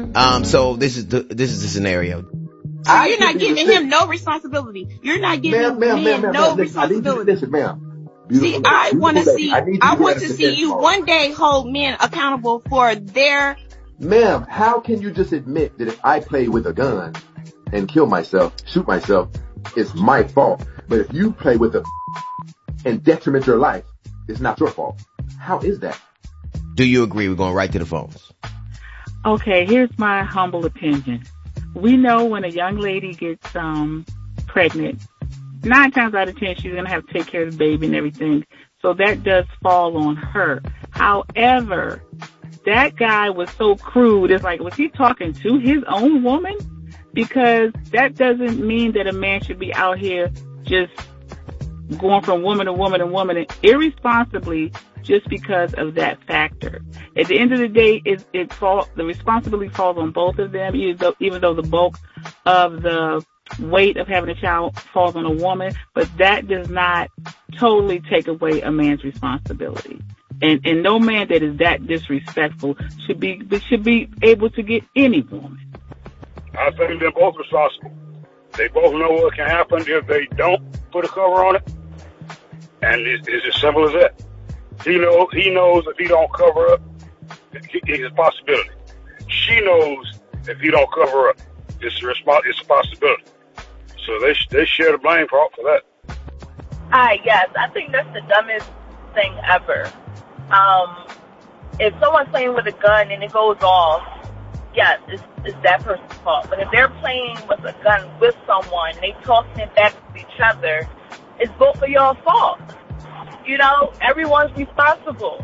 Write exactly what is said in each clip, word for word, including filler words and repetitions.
Um, so this is the, this is the scenario. So you're not giving him no responsibility. You're not giving ma'am, ma'am, men ma'am, no ma'am, listen, responsibility. Listen, ma'am. See, lady, I want to see, I, I want to see you tomorrow. one day hold men accountable for their... Ma'am, how can you just admit that if I play with a gun and kill myself, shoot myself, it's my fault. But if you play with a and detriment your life, it's not your fault. How is that? Do you agree? We're going right to the phones. Okay, here's my humble opinion. We know when a young lady gets um pregnant, nine times out of ten, she's going to have to take care of the baby and everything. So that does fall on her. However, that guy was so crude. It's like, was he talking to his own woman? Because that doesn't mean that a man should be out here just going from woman to woman to woman and irresponsibly just because of that factor. At the end of the day, it, it fall, the responsibility falls on both of them, even though, even though the bulk of the weight of having a child falls on a woman, but that does not totally take away a man's responsibility. And, and no man that is that disrespectful should be, should be able to get any woman. I think they're both responsible. They both know what can happen if they don't put a cover on it. And it's, it's as simple as that. He knows, he knows if he don't cover up, it's a possibility. She knows if he don't cover up, it's a, resp- it's a possibility. So they they share the blame for, for that. Hi, yes, I think that's the dumbest thing ever. Um, if someone's playing with a gun and it goes off, yes, it's, it's that person's fault. But if they're playing with a gun with someone, they tossing it back to each other, it's both of y'all's fault. You know, everyone's responsible.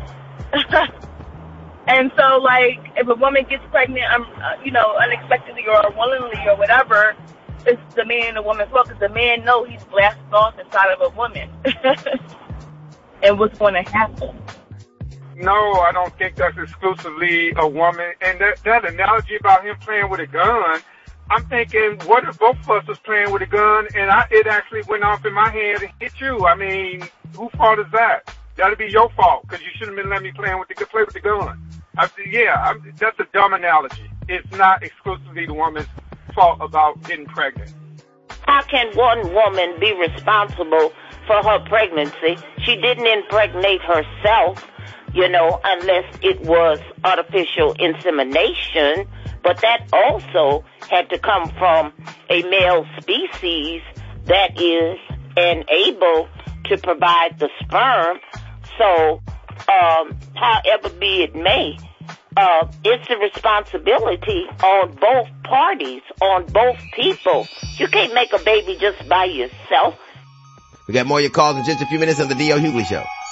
And so, like, if a woman gets pregnant, um, uh, you know, unexpectedly or willingly or whatever, it's the man and the woman's fault because the man knows he's blasted off inside of a woman. And what's going to happen? No, I don't think that's exclusively a woman. And that, that analogy about him playing with a gun, I'm thinking, what if both of us was playing with a gun and I, it actually went off in my hand and hit you? I mean, whose fault is that? That'd be your fault because you shouldn't have been letting me play with the, play with the gun. I, yeah, I'm, that's a dumb analogy. It's not exclusively the woman's fault about getting pregnant. How can one woman be responsible for her pregnancy? She didn't impregnate herself, you know, unless it was artificial insemination. But that also had to come from a male species that is and able to provide the sperm. So, um, however be it may, uh, it's a responsibility on both parties, on both people. You can't make a baby just by yourself. We got more of your calls in just a few minutes on the D L Hughley Show.